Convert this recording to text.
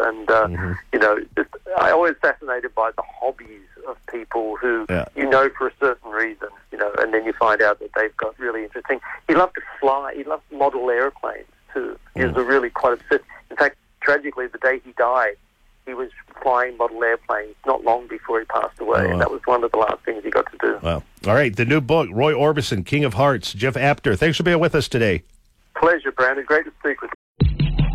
And, I'm always fascinated by the hobbies of people who, for a certain reason, and then you find out that they've got really interesting. He loved to fly. He loved model airplanes, too. He was really quite obsessed. In fact, tragically, the day he died, he was flying model airplanes not long before he passed away. And that was one of the last things he got to do. Wow. All right, the new book, Roy Orbison, King of Hearts. Jeff Apter, thanks for being with us today. Pleasure, Brandon. Great to speak with you.